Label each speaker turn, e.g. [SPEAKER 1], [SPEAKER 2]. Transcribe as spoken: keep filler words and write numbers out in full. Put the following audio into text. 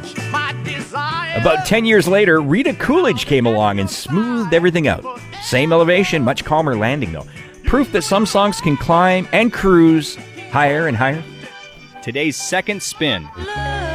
[SPEAKER 1] About ten years later, Rita Coolidge came along and smoothed everything out. Same elevation, much calmer landing though. Proof that some songs can climb and cruise higher and higher.
[SPEAKER 2] Today's second spin.